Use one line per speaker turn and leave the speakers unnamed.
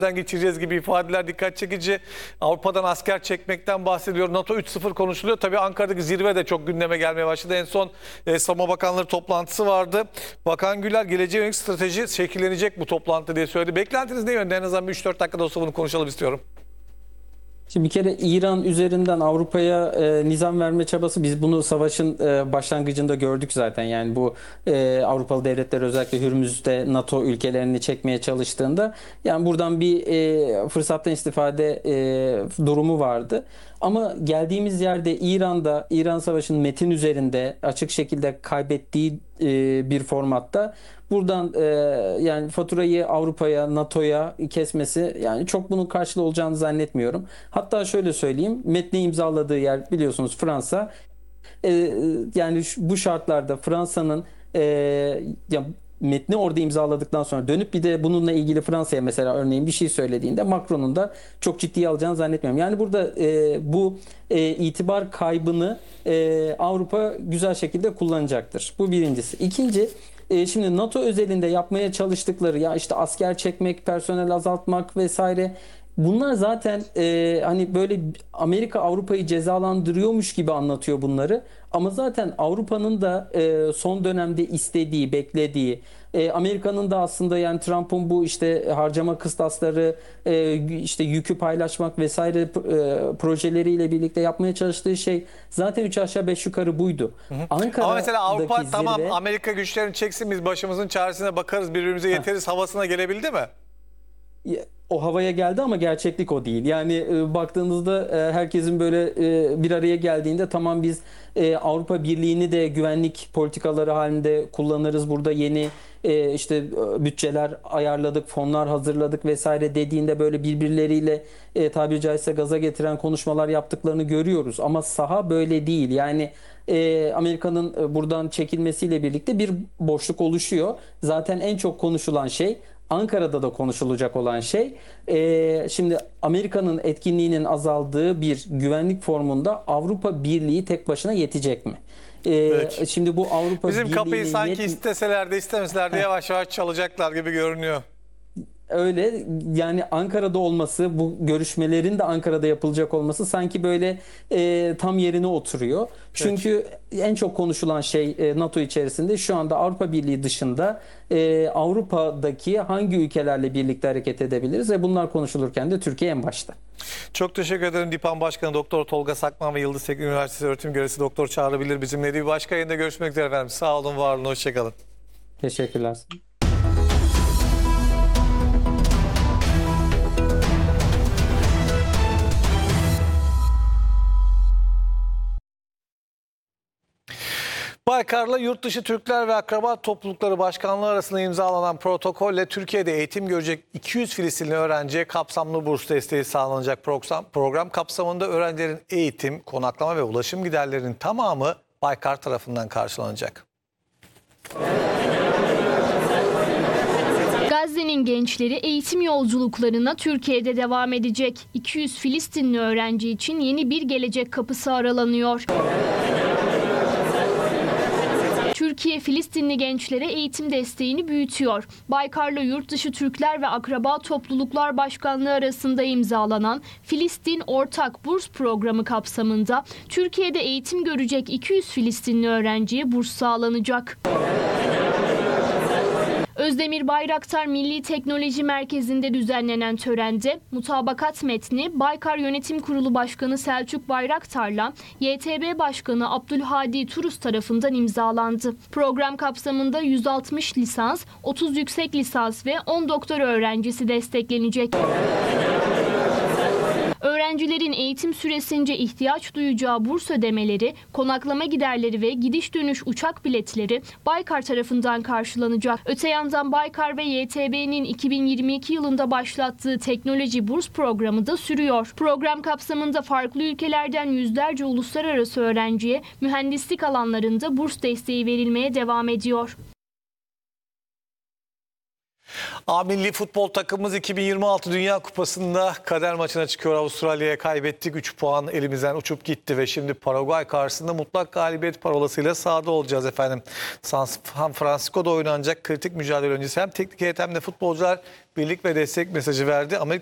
geçireceğiz gibi ifadeler dikkat çekici. Avrupa'dan asker çekmekten bahsediyor. NATO 3.0 konuşuluyor. Tabii Ankara'daki zirve de çok gündeme gelmeye başladı. En son Savunma Bakanları toplantısı vardı. Bakan Güler geleceğe yönelik strateji şekillenecek bu toplantı diye söyledi. Beklentiniz ne yönde? En azından 3-4 dakikada olsa bunu konuşalım istiyorum.
Şimdi bir kere İran üzerinden Avrupa'ya nizam verme çabası, biz bunu savaşın başlangıcında gördük zaten. Yani bu Avrupalı devletler özellikle Hürmüz'de NATO ülkelerini çekmeye çalıştığında yani buradan bir fırsattan istifade durumu vardı. Ama geldiğimiz yerde İran'da İran Savaşı'nın metin üzerinde açık şekilde kaybettiği bir formatta buradan yani faturayı Avrupa'ya, NATO'ya kesmesi, yani çok bunun karşılığı olacağını zannetmiyorum. Hatta şöyle söyleyeyim, metni imzaladığı yer biliyorsunuz Fransa. Yani bu şartlarda Fransa'nın ya metni orada imzaladıktan sonra dönüp bir de bununla ilgili Fransa'ya mesela örneğin bir şey söylediğinde Macron'un da çok ciddiye alacağını zannetmiyorum. Yani burada bu itibar kaybını Avrupa güzel şekilde kullanacaktır. Bu birincisi. İkinci, şimdi NATO özelinde yapmaya çalıştıkları ya işte asker çekmek, personel azaltmak vesaire, bunlar zaten hani böyle Amerika Avrupa'yı cezalandırıyormuş gibi anlatıyor bunları. Ama zaten Avrupa'nın da son dönemde istediği, beklediği, Amerika'nın da aslında yani Trump'ın bu işte harcama kıstasları, işte yükü paylaşmak vesaire projeleriyle birlikte yapmaya çalıştığı şey zaten 3 aşağı 5 yukarı buydu.
Ama mesela Avrupa
Ankara'daki
tamam
zirve,
Amerika güçlerini çeksin, biz başımızın çaresine bakarız, birbirimize yeteriz havasına gelebildi mi?
o havaya geldi ama gerçeklik o değil. Yani baktığınızda herkesin böyle bir araya geldiğinde tamam biz Avrupa Birliği'ni de güvenlik politikaları halinde kullanırız. Burada yeni işte bütçeler ayarladık, fonlar hazırladık vesaire dediğinde böyle birbirleriyle tabiri caizse gaza getiren konuşmalar yaptıklarını görüyoruz. Ama saha böyle değil. Yani Amerika'nın buradan çekilmesiyle birlikte bir boşluk oluşuyor. Zaten en çok konuşulan şey, Ankara'da da konuşulacak olan şey, şimdi Amerika'nın etkinliğinin azaldığı bir güvenlik formunda Avrupa Birliği tek başına yetecek mi? Şimdi bu Avrupa
Bizim kapıyı
Birliği'nin
sanki isteseler de istemeseler de yavaş yavaş çalacaklar gibi görünüyor.
öyle, yani Ankara'da olması, bu görüşmelerin de Ankara'da yapılacak olması sanki böyle tam yerine oturuyor. Çünkü en çok konuşulan şey NATO içerisinde şu anda Avrupa Birliği dışında Avrupa'daki hangi ülkelerle birlikte hareket edebiliriz ve bunlar konuşulurken de Türkiye en başta.
Çok teşekkür ederim. DİPAM Başkanı Doktor Tolga Sakman ve Yıldız Teknik Üniversitesi öğretim görevlisi Doktor Çağrı Bilir bizimleydi. Bir başka yayında görüşmek üzere efendim. Sağ olun, var olun, hoşçakalın.
Teşekkürler.
Baykar'la Yurtdışı Türkler ve Akraba Toplulukları Başkanlığı arasında imzalanan protokolle Türkiye'de eğitim görecek 200 Filistinli öğrenciye kapsamlı burs desteği sağlanacak. Program kapsamında öğrencilerin eğitim, konaklama ve ulaşım giderlerinin tamamı Baykar tarafından karşılanacak.
Gazze'nin gençleri eğitim yolculuklarına Türkiye'de devam edecek. 200 Filistinli öğrenci için yeni bir gelecek kapısı aralanıyor. Türkiye, Filistinli gençlere eğitim desteğini büyütüyor. Baykar'la Yurtdışı Türkler ve Akraba Topluluklar Başkanlığı arasında imzalanan Filistin Ortak Burs Programı kapsamında Türkiye'de eğitim görecek 200 Filistinli öğrenciye burs sağlanacak. Özdemir Bayraktar Milli Teknoloji Merkezi'nde düzenlenen törende mutabakat metni Baykar Yönetim Kurulu Başkanı Selçuk Bayraktar'la YTB Başkanı Abdülhadi Turus tarafından imzalandı. Program kapsamında 160 lisans, 30 yüksek lisans ve 10 doktora öğrencisi desteklenecek. Öğrencilerin eğitim süresince ihtiyaç duyacağı burs ödemeleri, konaklama giderleri ve gidiş dönüş uçak biletleri Baykar tarafından karşılanacak. Öte yandan Baykar ve YTB'nin 2022 yılında başlattığı teknoloji burs programı da sürüyor. Program kapsamında farklı ülkelerden yüzlerce uluslararası öğrenciye mühendislik alanlarında burs desteği verilmeye devam ediyor.
A milli futbol takımımız 2026 Dünya Kupası'nda kader maçına çıkıyor. Avustralya'ya kaybettik. 3 puan elimizden uçup gitti ve şimdi Paraguay karşısında mutlak galibiyet parolasıyla sahada olacağız efendim. San Francisco'da oynanacak kritik mücadele öncesi hem teknik heyet hem de futbolcular birlik ve destek mesajı verdi. Amerika